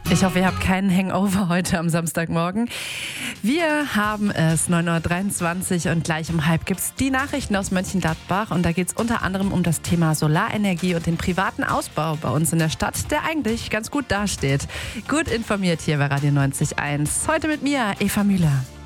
Ich hoffe, ihr habt keinen Hangover heute am Samstagmorgen. Wir haben es 9.23 Uhr und gleich um halb gibt es die Nachrichten aus Mönchengladbach. Und da geht es unter anderem um das Thema Solarenergie und den privaten Ausbau bei uns in der Stadt, der eigentlich ganz gut dasteht. Gut informiert hier bei Radio 90.1. Heute mit mir, Eva Müller.